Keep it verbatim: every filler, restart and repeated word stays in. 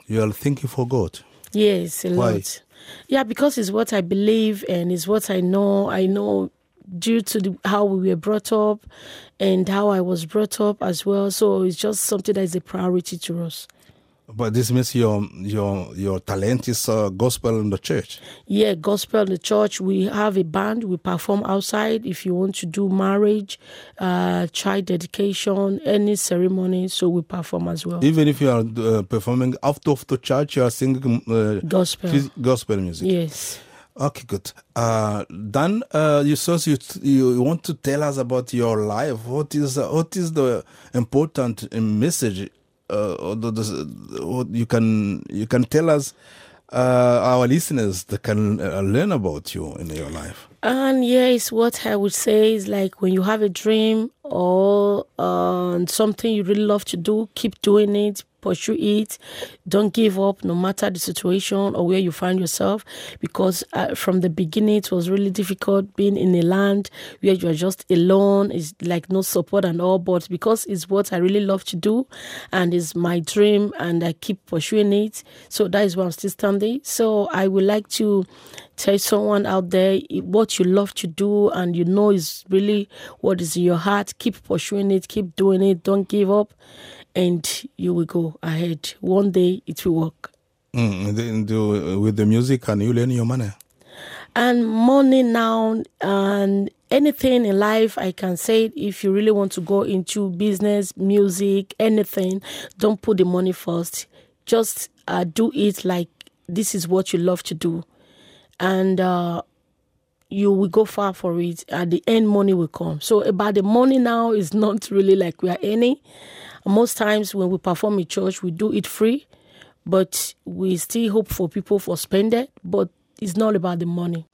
You are thinking for God. Yes, a Why? lot. Yeah, because it's what I believe and it's what I know. I know due to the, how we were brought up and how I was brought up as well. So it's just something that is a priority to us. But this means your your your talent is uh, gospel in the church. Yeah, gospel in the church. We have a band. We perform outside. If you want to do marriage, uh, child dedication, any ceremony, so we perform as well. Even if you are uh, performing out of the church, you are singing uh, Gospel. phys- gospel music. Yes. Okay, good. Uh, then uh, you so you you want to tell us about your life. What is uh, what is the important uh, message? Uh, or the, the, what you can you can tell us uh, our listeners that can uh, learn about you in your life. And yes, what I would say is like when you have a dream or uh, something you really love to do, keep doing it, pursue it. Don't give up no matter the situation or where you find yourself, because uh, from the beginning it was really difficult being in a land where you're just alone. It's like no support and all, but because it's what I really love to do and it's my dream and I keep pursuing it, so that is why I'm still standing. So I would like to tell someone out there what you love to do and you know is really what is in your heart. Keep pursuing it, keep doing it, don't give up, and you will go ahead. One day it will work. Mm, the, the, with the music, and you learn your money. And money now and anything in life, I can say, if you really want to go into business, music, anything, don't put the money first. Just uh, do it like this is what you love to do. And uh, you will go far for it. At the end, money will come. So about the money now is not really like we are earning. Most times when we perform in church, we do it free, but we still hope for people for spend it. But it's not about the money.